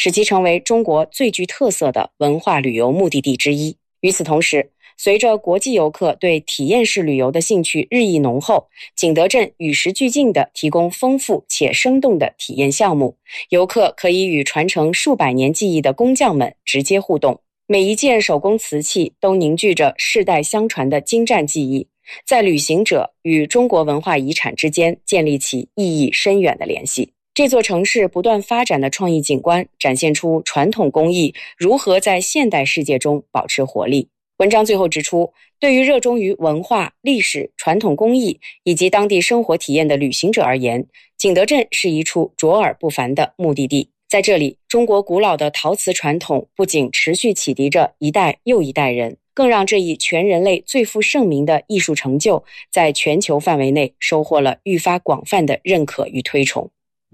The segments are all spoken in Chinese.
使其成为中国最具特色的文化旅游目的地之一。与此同时，随着国际游客对体验式旅游的兴趣日益浓厚，景德镇与时俱进地提供丰富且生动的体验项目，游客可以与传承数百年技艺的工匠们直接互动。每一件手工瓷器都凝聚着世代相传的精湛技艺，在旅行者与中国文化遗产之间建立起意义深远的联系。这座城市不断发展的创意景观展现出传统工艺如何在现代世界中保持活力。文章最后指出，对于热衷于文化、历史、传统工艺以及当地生活体验的旅行者而言，景德镇是一处卓尔不凡的目的地。在这里，中国古老的陶瓷传统不仅持续启迪着一代又一代人，更让这一全人类最负盛名的艺术成就在全球范围内收获了愈发广泛的认可与推崇。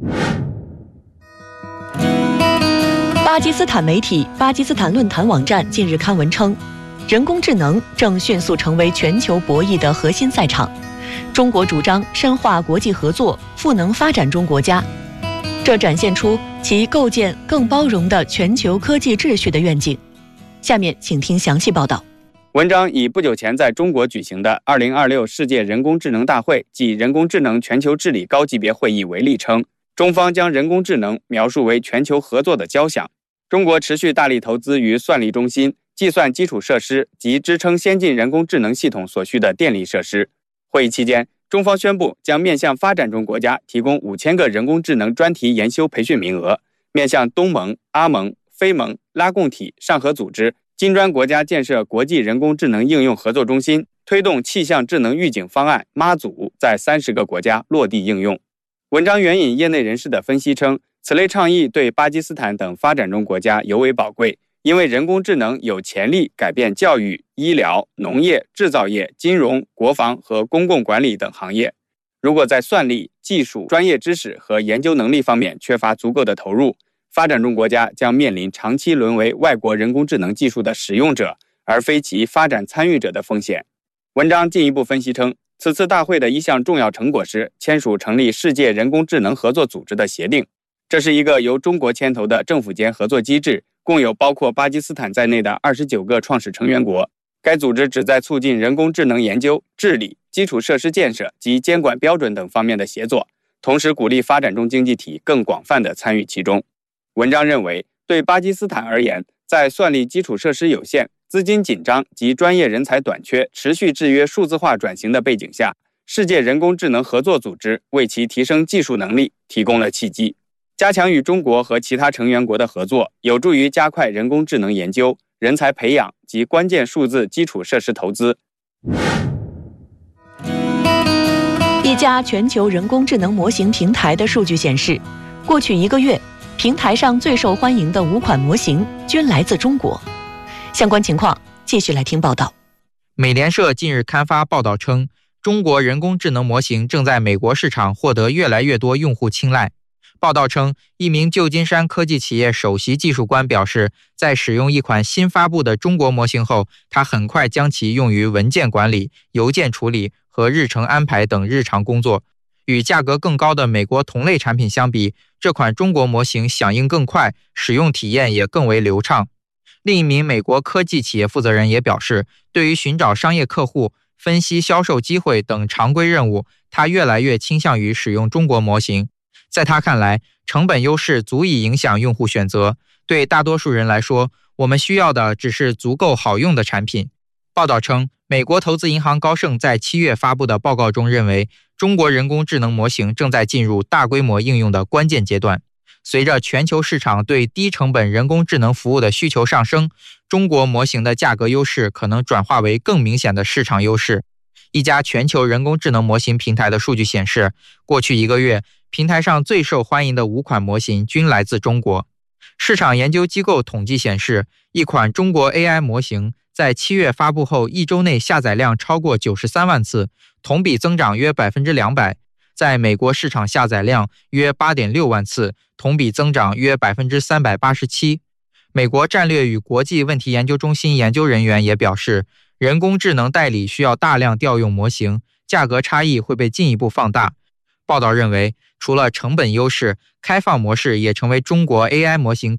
巴基斯坦媒体巴基斯坦论坛网站近日刊文称，人工智能正迅速成为全球博弈的核心赛场，中国主张深化国际合作，赋能发展中国家，这展现出其构建更包容的全球科技秩序的愿景。下面请听详细报道。 文章以不久前在中国举行的2026世界人工智能大会暨人工智能全球治理高级别会议为例称，中方将人工智能描述为全球合作的交响。中国持续大力投资于算力中心、计算基础设施及支撑先进人工智能系统所需的电力设施。会议期间，中方宣布将面向发展中国家提供5000个人工智能专题研修培训名额，面向东盟、阿盟、非盟、拉共体、上合组织、金砖国家建设国际人工智能应用合作中心，推动气象智能预警方案妈祖在30个国家落地应用。文章援引业内人士的分析称，此类倡议对巴基斯坦等发展中国家尤为宝贵，因为人工智能有潜力改变教育、医疗、农业、制造业、金融、国防和公共管理等行业。如果在算力、技术、专业知识和研究能力方面缺乏足够的投入，发展中国家将面临长期沦为外国人工智能技术的使用者，而非其发展参与者的风险。文章进一步分析称，此次大会的一项重要成果是签署成立世界人工智能合作组织的协定。这是一个由中国牵头的政府间合作机制，共有包括巴基斯坦在内的29个创始成员国。该组织旨在促进人工智能研究、治理、基础设施建设及监管标准等方面的协作，同时鼓励发展中经济体更广泛地参与其中。文章认为，对巴基斯坦而言，在算力基础设施有限、资金紧张及专业人才短缺持续制约数字化转型的背景下，世界人工智能合作组织为其提升技术能力提供了契机。加强与中国和其他成员国的合作，有助于加快人工智能研究、人才培养及关键数字基础设施投资。 一家全球人工智能模型平台的数据显示，过去1个月，平台上最受欢迎的5款模型均来自中国。相关情况继续来听报道。 美联社近日刊发报道称，中国人工智能模型正在美国市场获得越来越多用户青睐。报道称，一名旧金山科技企业首席技术官表示，在使用一款新发布的中国模型后，他很快将其用于文件管理、邮件处理和日程安排等日常工作。与价格更高的美国同类产品相比，这款中国模型响应更快，使用体验也更为流畅。另一名美国科技企业负责人也表示，对于寻找商业客户、分析销售机会等常规任务，他越来越倾向于使用中国模型。在他看来，成本优势足以影响用户选择。对大多数人来说，我们需要的只是足够好用的产品。报道称，美国投资银行高盛在7月发布的报告中认为，中国人工智能模型正在进入大规模应用的关键阶段。随着全球市场对低成本人工智能服务的需求上升，中国模型的价格优势可能转化为更明显的市场优势。一家全球人工智能模型平台的数据显示，过去1个月，平台上最受欢迎的5款模型均来自中国。市场研究机构统计显示，一款中国 AI 模型在7月发布后1周内下载量超过93万次，同比增长约 200%， 在美国市场下载量约 8.6 万次，同比增长约 387%。美国战略与国际问题研究中心研究人员也表示，人工智能代理需要大量调用模型，价格差异会被进一步放大。报道认为，除了成本优势，开放模式也成为中国 AI 模型